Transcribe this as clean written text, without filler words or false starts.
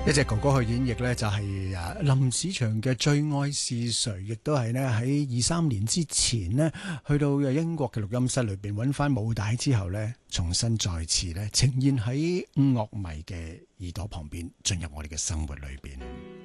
一隻哥哥去演繹呢，就係林子祥嘅《最愛是誰》，亦都係呢喺23年之前呢，去到英國嘅錄音室裏邊揾翻母帶之後呢，重新再次呢呈現喺樂迷嘅耳朵旁邊，進入我哋嘅生活裏邊。